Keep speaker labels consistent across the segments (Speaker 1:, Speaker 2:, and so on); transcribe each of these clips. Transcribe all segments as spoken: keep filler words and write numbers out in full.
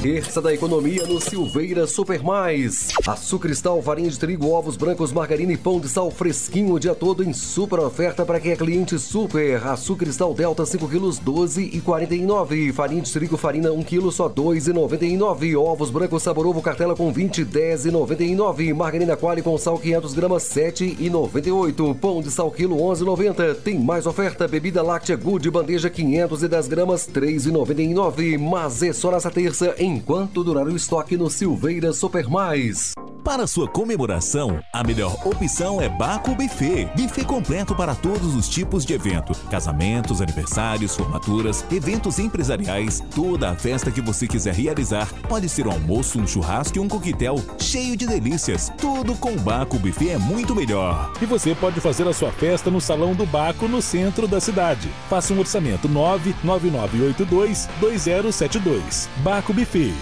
Speaker 1: Terça da economia no Silveira Super Mais. Açúcar cristal, farinha de trigo, ovos brancos, margarina e pão de sal fresquinho o dia todo em super oferta para quem é cliente super. Açúcar cristal Delta cinco quilos, doze reais e quarenta e nove centavos. Farinha de trigo, farina um quilo, só dois reais e noventa e nove centavos. Ovos brancos sabor ovo cartela com vinte, dez reais e noventa e nove centavos. Margarina Quali com sal quinhentas gramas, sete reais e noventa e oito centavos. Pão de sal quilo, onze reais e noventa centavos. Tem mais oferta. Bebida láctea Good bandeja quinhentas e dez gramas, três reais e noventa e nove centavos. Mas é só nessa terça enquanto durar o estoque no Silveira Super Mais.
Speaker 2: Para sua comemoração, a melhor opção é Baco Buffet. Buffet completo para todos os tipos de evento. Casamentos, aniversários, formaturas, eventos empresariais, toda a festa que você quiser realizar. Pode ser um almoço, um churrasco e um coquetel cheio de delícias. Tudo com Baco Buffet é muito melhor.
Speaker 3: E você pode fazer a sua festa no Salão do Baco, no centro da cidade. Faça um orçamento nove nove nove oito dois, dois zero sete dois. Baco Buffet.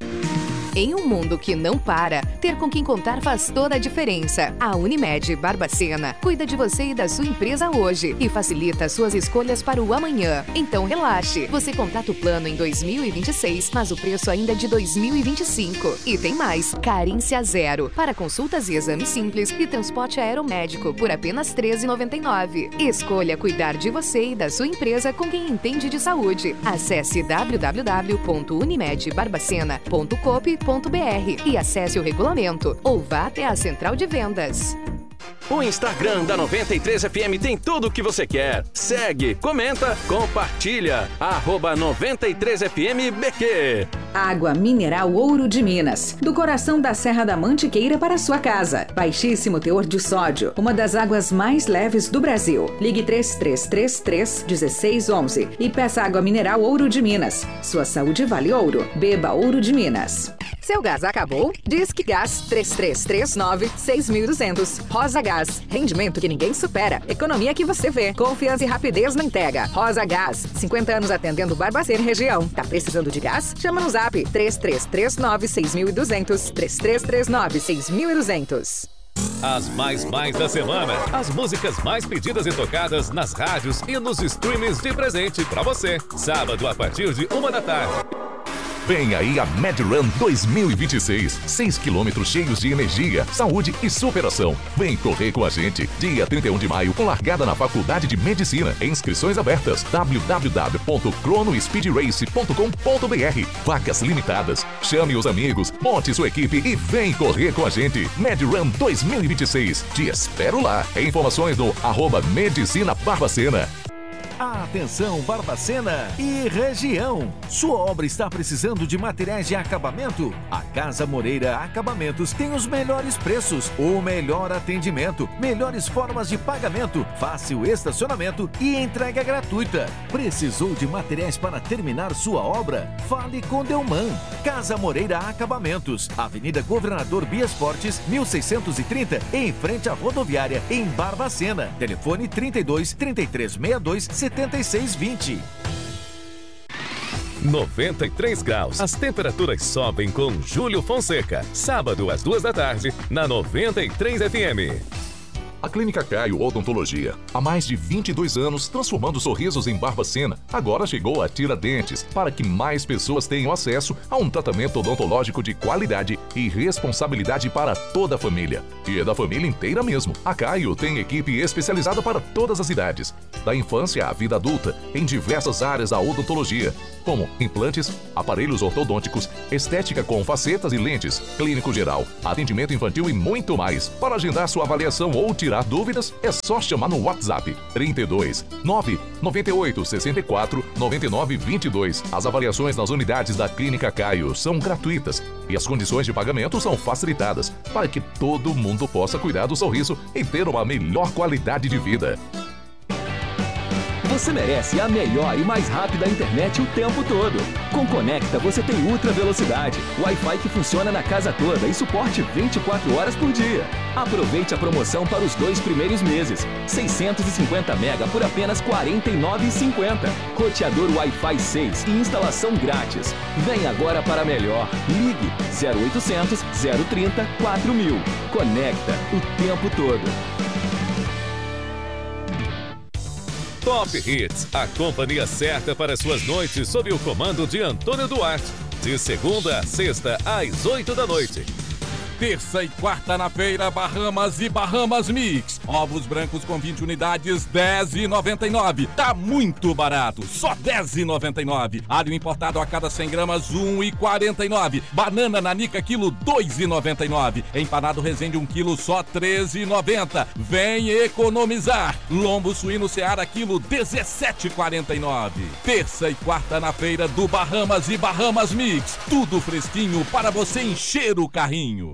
Speaker 4: Em um mundo que não para, ter com quem contar faz toda a diferença. A Unimed Barbacena cuida de você e da sua empresa hoje e facilita suas escolhas para o amanhã. Então relaxe, você contrata o plano em dois mil e vinte e seis, mas o preço ainda é de dois mil e vinte e cinco. E tem mais, carência zero, para consultas e exames simples e transporte aeromédico por apenas treze reais e noventa e nove centavos. Escolha cuidar de você e da sua empresa com quem entende de saúde. Acesse w w w ponto unimed barbacena ponto coop ponto b r e acesse o regulamento ou vá até a central de vendas.
Speaker 5: O Instagram da noventa e três F M tem tudo o que você quer. Segue, comenta, compartilha. Arroba noventa e três F M B Q.
Speaker 6: Água mineral Ouro de Minas. Do coração da Serra da Mantiqueira para sua casa. Baixíssimo teor de sódio. Uma das águas mais leves do Brasil. Ligue três três três três, um seis um um e peça água mineral Ouro de Minas. Sua saúde vale ouro. Beba Ouro de Minas.
Speaker 4: Seu gás acabou? Disque Gás três três três nove, seis dois zero zero. Rosa Gás. Rendimento que ninguém supera. Economia que você vê. Confiança e rapidez na entrega. Rosa Gás. cinquenta anos atendendo Barbacena e região. Tá precisando de gás? Chama no zap três três três nove, seis dois zero zero. três três três nove, seis dois zero zero.
Speaker 7: As mais mais da semana. As músicas mais pedidas e tocadas nas rádios e nos streamings de presente pra você. Sábado a partir de uma da tarde.
Speaker 8: Vem aí a MedRun dois mil e vinte e seis. seis quilômetros cheios de energia, saúde e superação. Vem correr com a gente. Dia trinta e um de maio, com largada na Faculdade de Medicina. Inscrições abertas. w w w ponto crono speed race ponto com ponto b r. Vagas limitadas. Chame os amigos, monte sua equipe e vem correr com a gente. MedRun dois mil e vinte e seis. Te espero lá. Informações no arroba Medicina Barbacena.
Speaker 2: Atenção Barbacena e região. Sua obra está precisando de materiais de acabamento? A Casa Moreira Acabamentos tem os melhores preços, o melhor atendimento, melhores formas de pagamento, fácil estacionamento e entrega gratuita. Precisou de materiais para terminar sua obra? Fale com Delman. Casa Moreira Acabamentos, Avenida Governador Bias Fortes, mil seiscentos e trinta, em frente à rodoviária, em Barbacena. Telefone trinta e dois, trinta e três, sessenta e dois, setenta e seis vinte.
Speaker 7: noventa e três graus. As temperaturas sobem com Júlio Fonseca. Sábado às duas da tarde, na noventa e três F M.
Speaker 8: A Clínica Caio Odontologia, há mais de vinte e dois anos transformando sorrisos em Barbacena, agora chegou a Tiradentes, para que mais pessoas tenham acesso a um tratamento odontológico de qualidade e responsabilidade para toda a família. E é da família inteira mesmo. A Caio tem equipe especializada para todas as idades, da infância à vida adulta, em diversas áreas da odontologia, como implantes, aparelhos ortodônticos, estética com facetas e lentes, clínico geral, atendimento infantil e muito mais. Para agendar sua avaliação ou tirar dúvidas, é só chamar no WhatsApp trinta e dois, nove nove oito, seis quatro, nove nove dois dois. As avaliações nas unidades da Clínica Caio são gratuitas e as condições de pagamento são facilitadas para que todo mundo possa cuidar do sorriso e ter uma melhor qualidade de vida.
Speaker 9: Você merece a melhor e mais rápida internet o tempo todo. Com Conecta você tem ultra velocidade, Wi-Fi que funciona na casa toda e suporte vinte e quatro horas por dia. Aproveite a promoção para os dois primeiros meses. seiscentos e cinquenta mega por apenas quarenta e nove reais e cinquenta centavos. Roteador Wi-Fi seis e instalação grátis. Vem agora para melhor. Ligue zero oitocentos, zero trinta, quatro mil. Conecta o tempo todo.
Speaker 7: Top Hits, a companhia certa para suas noites sob o comando de Antônio Duarte. De segunda a sexta, às oito da noite.
Speaker 10: Terça e quarta na feira, Bahamas e Bahamas Mix. Ovos brancos com vinte unidades, dez reais e noventa e nove centavos. Tá muito barato, só dez reais e noventa e nove centavos. Alho importado a cada cem gramas, um real e quarenta e nove centavos. Banana nanica quilo, dois reais e noventa e nove centavos. Empanado Resende um quilo, só treze reais e noventa centavos. Vem economizar. Lombo suíno Seara quilo, dezessete reais e quarenta e nove centavos. Terça e quarta na feira do Bahamas e Bahamas Mix. Tudo fresquinho para você encher o carrinho.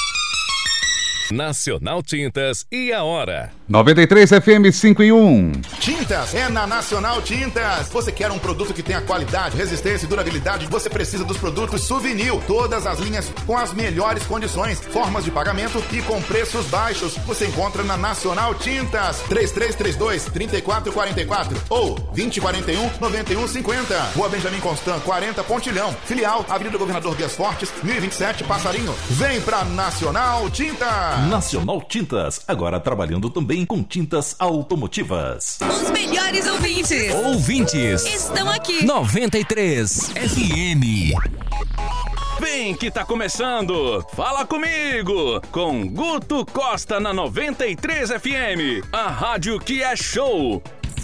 Speaker 7: Nacional Tintas e a hora.
Speaker 11: noventa e três F M cinco e um.
Speaker 12: Tintas é na Nacional Tintas. Você quer um produto que tenha qualidade, resistência e durabilidade? Você precisa dos produtos Souvenir. Todas as linhas com as melhores condições, formas de pagamento e com preços baixos. Você encontra na Nacional Tintas. três três três dois, três quatro quatro quatro ou vinte, quarenta e um, noventa e um, cinquenta. Rua Benjamin Constant, quarenta, Pontilhão. Filial, Avenida Governador Dias Fortes, mil e vinte e sete, Passarinho. Vem pra Nacional Tintas.
Speaker 13: Nacional Tintas, agora trabalhando também com tintas automotivas.
Speaker 14: Os melhores ouvintes.
Speaker 15: Ouvintes.
Speaker 14: Estão aqui.
Speaker 15: noventa e três F M.
Speaker 5: Vem que tá começando. Fala comigo. Com Guto Costa na noventa e três F M. A rádio que é show.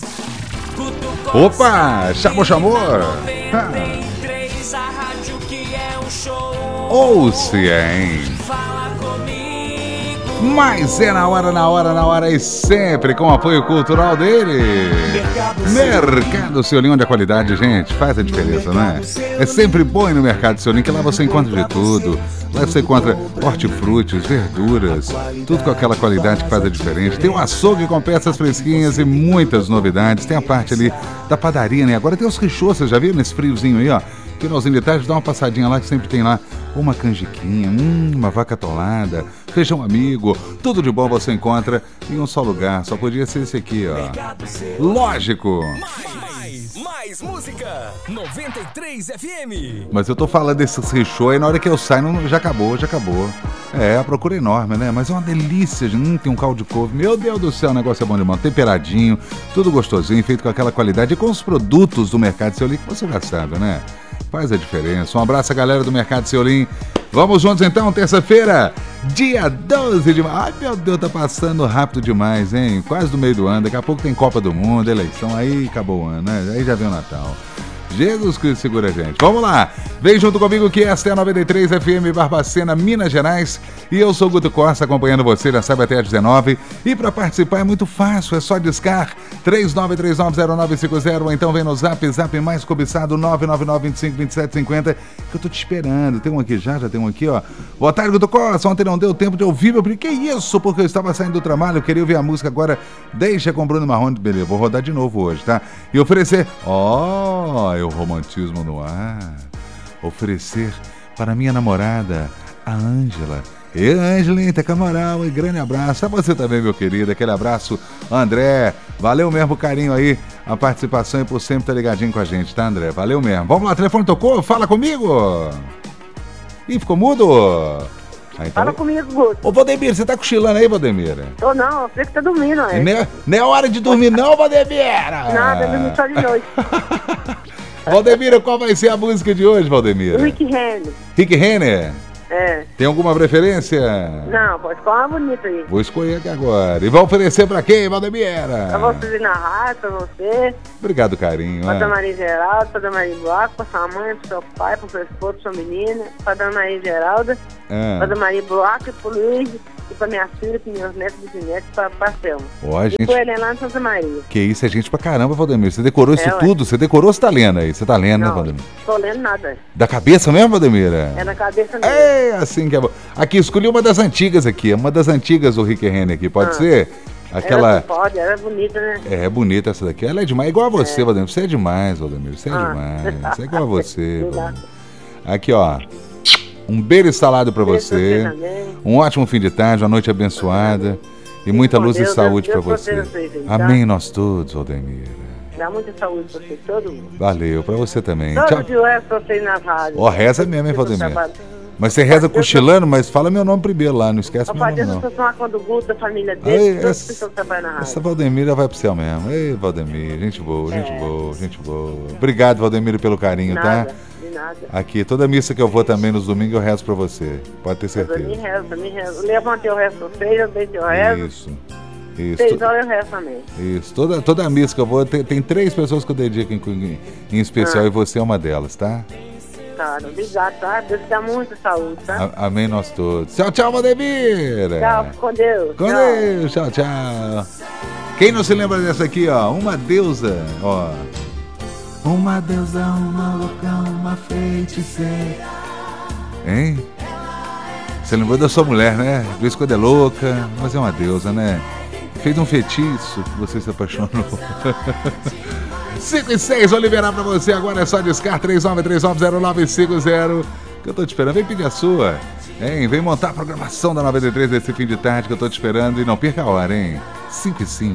Speaker 11: Opa, chamou, chamou.
Speaker 16: noventa e três, a rádio que é um show.
Speaker 11: Ouça, hein?
Speaker 16: Fala comigo.
Speaker 11: Mas é na hora, na hora, na hora e sempre com o apoio cultural dele. Mercado Seu onde a qualidade, gente, faz a diferença, né? É sempre bom ir no Mercado Seu que lá você encontra de tudo. Lá você encontra hortifrutis, verduras, tudo com aquela qualidade que faz a diferença. Tem um açougue com peças fresquinhas e muitas novidades. Tem a parte ali da padaria, né? Agora tem os richôs, você já viu nesse friozinho aí, ó? Finalzinho de tarde, dá uma passadinha lá que sempre tem lá uma canjiquinha, hum, uma vaca atolada, feijão amigo, tudo de bom você encontra em um só lugar. Só podia ser esse aqui, ó. Lógico!
Speaker 15: Mais, mais música! noventa e três F M.
Speaker 11: Mas eu tô falando desses richô e na hora que eu saio não, já acabou, já acabou. É, a procura é enorme, né? Mas é uma delícia, hum, tem um caldo de couve. Meu Deus do céu, o negócio é bom demais. Temperadinho, tudo gostosinho, feito com aquela qualidade e com os produtos do Mercado Seolim que você já sabe, né? Faz a diferença. Um abraço a galera do Mercado Seolim. Vamos juntos então, terça-feira, dia doze de maio. Ai, meu Deus, tá passando rápido demais, hein? Quase do meio do ano. Daqui a pouco tem Copa do Mundo, eleição. Aí acabou o ano, né? Aí já vem o Natal. Jesus Cristo segura a gente. Vamos lá. Vem junto comigo que esta é a noventa e três F M Barbacena, Minas Gerais. E eu sou o Guto Costa, acompanhando você, já sabe, até às dezenove. E para participar é muito fácil, é só discar três nove três nove zero nove cinco zero ou então vem no zap, zap mais cobiçado nove nove nove, vinte e cinco, vinte e sete, cinquenta, que eu tô te esperando. Tem um aqui já, já tem um aqui, ó. Boa tarde, Guto Costa. Ontem não deu tempo de ouvir, meu filho. Que isso? Porque eu estava saindo do trabalho, eu queria ouvir a música agora. Deixa com Bruno Marrone, beleza. Vou rodar de novo hoje, tá? E oferecer, ó, oh, é o romantismo no ar. Oferecer para minha namorada, a Ângela. E Ângela, hein, tá com a moral, um grande abraço. A você também, meu querido, aquele abraço, André. Valeu mesmo o carinho aí, a participação e por sempre estar ligadinho com a gente, tá, André? Valeu mesmo. Vamos lá, o telefone tocou? Fala comigo. Ih, ficou mudo? Aí, tá.
Speaker 17: Fala comigo, Guto.
Speaker 11: Ô, Valdemir, você tá cochilando aí, Valdemir?
Speaker 17: Tô não, eu sei que tá dormindo, é.
Speaker 11: Não é, não é hora de dormir não, Valdemir?
Speaker 17: Nada, eu dormi só de noite.
Speaker 11: Valdemir, qual vai ser a música de hoje, Valdemir?
Speaker 17: Rick Renner.
Speaker 11: Rick Renner?
Speaker 17: É.
Speaker 11: Tem alguma preferência?
Speaker 17: Não, pode escolher uma bonita aí.
Speaker 11: Vou escolher aqui agora. E vai oferecer pra quem, Valdemir?
Speaker 17: Pra você na rádio, pra você.
Speaker 11: Obrigado, carinho.
Speaker 17: Pra
Speaker 11: é.
Speaker 17: Dona Maria Geralda, pra Dona Maria Bloco, pra sua mãe, pro seu pai, pro seu esposo, pra sua menina, pra Dona Maria Geralda, é. pra Dona Maria Bloco, pro Luiz, e pra minha filha, pros meus netos e bisnetos, pra, pra Selma.
Speaker 11: Ó, a gente...
Speaker 17: E pro Helena lá de Santa Maria.
Speaker 11: Que isso, é gente pra caramba, Valdemir. Você decorou isso
Speaker 17: é,
Speaker 11: tudo? Você decorou ou você tá lendo aí? Você tá lendo,
Speaker 17: não,
Speaker 11: né, Valdemir?
Speaker 17: Não, tô lendo nada.
Speaker 11: Da cabeça mesmo, Valdemir?
Speaker 17: É na cabeça mesmo.
Speaker 11: É, assim que é bom. Aqui, escolhi uma das antigas aqui, uma das antigas do Rick Renner aqui, pode ah. ser? Aquela...
Speaker 17: Ela pode, ela é bonita, né?
Speaker 11: É, bonita essa daqui. Ela é demais, igual a você, é. Valdemir. Você é demais, Valdemir. Você é ah. demais. Você é igual a você, Valdemir. Aqui, ó. Um beijo instalado pra você. você um ótimo fim de tarde, uma noite abençoada. E muita luz Deus, e saúde Deus, pra Deus você. Vocês, tá? Amém, nós todos, Valdemir.
Speaker 17: Dá muita saúde pra você, todo mundo.
Speaker 11: Valeu, pra você também.
Speaker 17: Todo
Speaker 11: Tchau.
Speaker 17: dia eu rezo pra vocês nas rádios.
Speaker 11: Ó, oh, reza mesmo, hein, Valdemir? Mas você reza cochilando, mas fala meu nome primeiro lá, não esquece meu nome não.
Speaker 17: Eu tomar conta do Guto, da família dele, todas as pessoas que trabalham na rádio.
Speaker 11: Essa Valdemira vai pro céu mesmo. Ei, Valdemir, gente boa, gente é. boa, gente boa. Obrigado, Valdemiro, pelo carinho,
Speaker 17: nada,
Speaker 11: tá?
Speaker 17: De nada.
Speaker 11: Aqui, toda missa que eu vou também nos domingos eu rezo pra você, pode ter certeza.
Speaker 17: Eu também rezo, também rezo. Eu levantei o resto pra vocês, eu deitei o resto.
Speaker 11: Isso. Isso.
Speaker 17: Seis horas eu rezo também.
Speaker 11: Isso. Toda, toda a missa que eu vou, tem, tem três pessoas que eu dedico em, em, em especial ah. e você é uma delas, tá?
Speaker 17: Cara, obrigado, tá? Deus te dá muita saúde, tá?
Speaker 11: A, amém nós todos. Tchau, tchau, Valdemira.
Speaker 17: Tchau, com Deus.
Speaker 11: Com
Speaker 17: tchau.
Speaker 11: Deus, tchau, tchau. Quem não se lembra dessa aqui, ó? Uma deusa, ó. Uma deusa, uma louca, uma feiticeira. Hein? Você lembrou da sua mulher, né? De vez em quando é louca, mas é uma deusa, né? Fez um feitiço que você se apaixonou. cinco e seis, vou liberar pra você agora, é só discar três nove três nove zero nove cinco zero, que eu tô te esperando. Vem pedir a sua, hein? Vem montar a programação da noventa e três desse fim de tarde que eu tô te esperando e não perca a hora, hein? cinco e cinco.